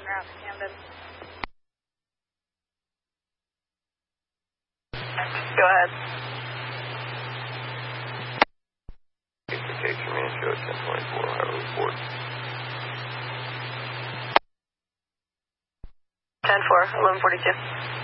en route to Camden. Go ahead. Case for me, show 1024, highway report. 10-4, 1142.